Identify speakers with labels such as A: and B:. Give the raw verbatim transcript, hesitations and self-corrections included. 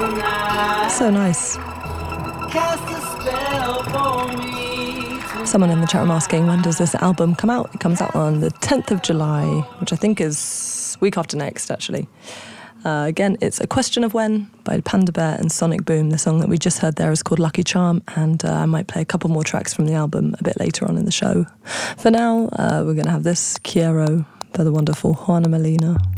A: So nice. Someone in the chat room asking, when does this album come out? It comes out on the tenth of July, which I think is week after next, actually. Uh, again, it's A Question of When by Panda Bear and Sonic Boom. The song that we just heard there is called Lucky Charm, and uh, I might play a couple more tracks from the album a bit later on in the show. For now, uh, we're going to have this, Quiero, by the wonderful Juana Molina.